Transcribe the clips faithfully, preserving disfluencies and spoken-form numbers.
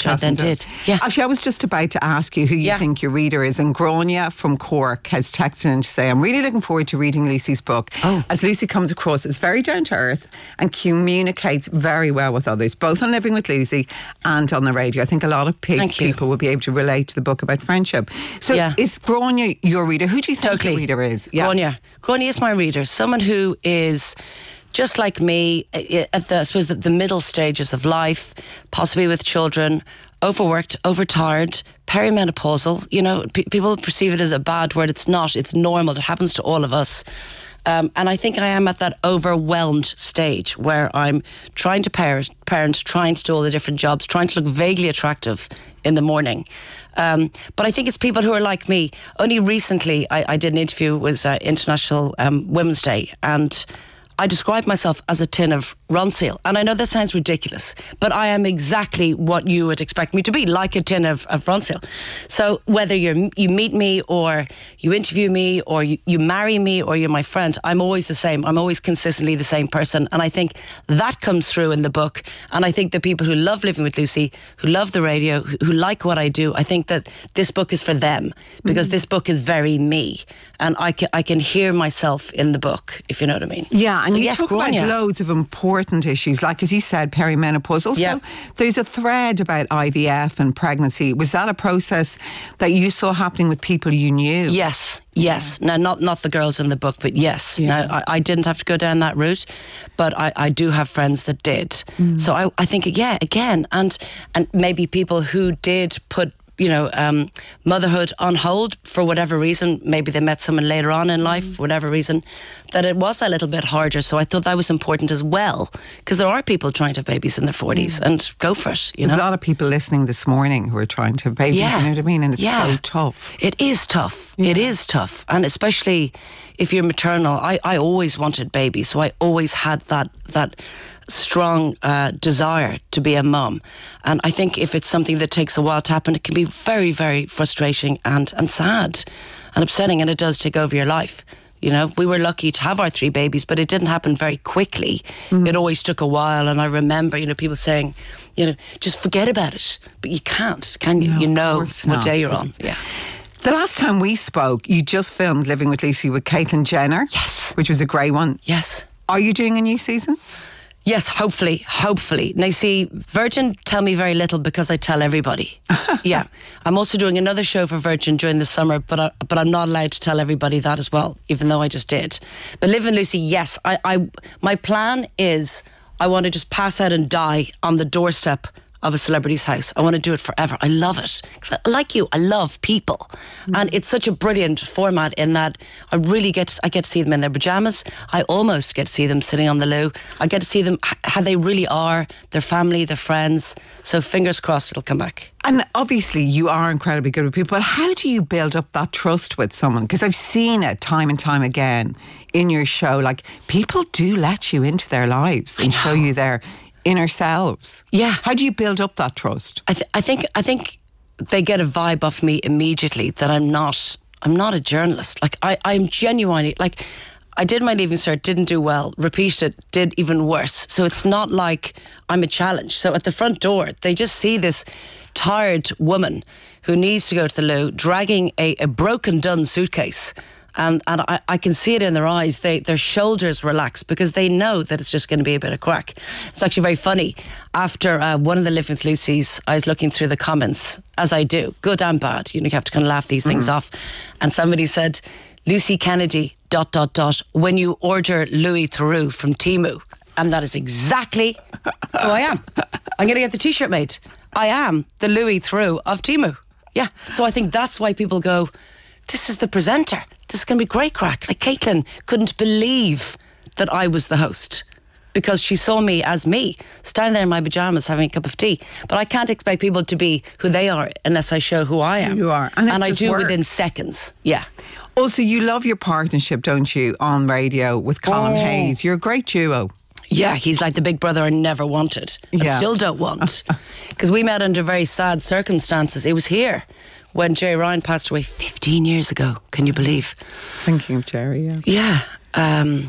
which I then did. Yeah. Actually, I was just about to ask you who you yeah. think your reader is. And Grania from Cork has texted in to say, I'm really looking forward to reading Lucy's book, oh. as Lucy comes across as very down to earth and communicates very well with others, both on Living with Lucy and on the radio. I think a lot of pe- people will be able to relate to the book about friendship. So yeah. is Grania your reader? Who do you think totally. your reader is? Yeah. Grania. Grania is my reader. Someone who is just like me at the, I suppose, the, the middle stages of life, possibly with children, overworked, overtired, perimenopausal. You know, p- people perceive it as a bad word. It's not. It's normal. It happens to all of us. Um, and I think I am at that overwhelmed stage where I'm trying to parent, parent, trying to do all the different jobs, trying to look vaguely attractive in the morning. Um, but I think it's people who are like me. Only recently I, I did an interview, it was uh, International um, Women's Day, and I describe myself as a tin of Ronseal. And I know that sounds ridiculous, but I am exactly what you would expect me to be, like a tin of, of Ronseal. So whether you're, you meet me or you interview me or you, you marry me or you're my friend, I'm always the same. I'm always consistently the same person. And I think that comes through in the book. And I think the people who love Living with Lucy, who love the radio, who, who like what I do, I think that this book is for them because mm-hmm. this book is very me. And I can, I can hear myself in the book, if you know what I mean. Yeah. And so you yes, talk Grania. about loads of important issues, like, as you said, perimenopause. Also, yeah. there's a thread about I V F and pregnancy. Was that a process that you saw happening with people you knew? Yes, yes. Yeah. Now, not not the girls in the book, but yes. Yeah. Now, I, I didn't have to go down that route, but I, I do have friends that did. Mm. So I, I think, yeah, again, and and maybe people who did put you know, um, motherhood on hold for whatever reason. Maybe they met someone later on in life, mm. for whatever reason, that it was a little bit harder. So I thought that was important as well, because there are people trying to have babies in their forties, mm. and go for it, you There's know. a lot of people listening this morning who are trying to have babies, yeah. you know what I mean? And it's yeah. so tough. It is tough. Yeah. It is tough. And especially if you're maternal. I, I always wanted babies, so I always had that that strong uh, desire to be a mum. And I think if it's something that takes a while to happen, it can be very, very frustrating and, and sad and upsetting, and it does take over your life. You know, we were lucky to have our three babies, but it didn't happen very quickly. Mm. It always took a while. And I remember, you know, people saying, you know, just forget about it. But you can't, can you? No, you know what not. day you're on. Yeah. The last time we spoke, you just filmed Living with Lucy with Caitlyn Jenner. Yes. Which was a great one. Yes. Are you doing a new season? Yes, hopefully, hopefully. Now, see, Virgin tell me very little because I tell everybody. Yeah. I'm also doing another show for Virgin during the summer, but I, but I'm not allowed to tell everybody that as well, even though I just did. But Live and Lucy, yes. I, I my plan is I want to just pass out and die on the doorstep of a celebrity's house. I want to do it forever. I love it. 'Cause I, like you, I love people. Mm. And it's such a brilliant format in that I really get to, I get to see them in their pyjamas. I almost get to see them sitting on the loo. I get to see them how they really are, their family, their friends. So fingers crossed it'll come back. And obviously you are incredibly good with people, but how do you build up that trust with someone? Because I've seen it time and time again in your show. Like, people do let you into their lives and show you their inner selves. Yeah. How do you build up that trust? I, th- I think I think they get a vibe off me immediately that I'm not I'm not a journalist. Like, I, I'm genuinely, like, I did my Leaving Cert, didn't do well, repeated it, did even worse. So it's not like I'm a challenge. So at the front door, they just see this tired woman who needs to go to the loo, dragging a, a broken done suitcase. And and I, I can see it in their eyes. They their shoulders relax because they know that it's just going to be a bit of crack. It's actually very funny. After uh, one of the Live with Lucy's, I was looking through the comments, as I do, good and bad. You know, you have to kind of laugh these things mm. off. And somebody said, Lucy Kennedy, dot, dot, dot, when you order Louis Theroux from Temu. And that is exactly who I am. I'm going to get the T-shirt made. I am the Louis Theroux of Temu. Yeah. So I think that's why people go, this is the presenter. This is going to be great crack. Like, Caitlyn couldn't believe that I was the host because she saw me as me, standing there in my pyjamas having a cup of tea. But I can't expect people to be who they are unless I show who I am. You are. And, and I do works. within seconds. Yeah. Also, you love your partnership, don't you, on radio with Colin oh. Hayes. You're a great duo. Yeah, he's like the big brother I never wanted. I yeah. still don't want. Because we met under very sad circumstances. It was here when Jerry Ryan passed away fifteen years ago. Can you believe? Thinking of Jerry, yeah. Yeah. Um,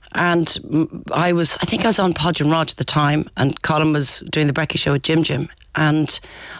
and I was, I think I was on Podge and Rod at the time, and Colin was doing the Brekkie show with Jim Jim. And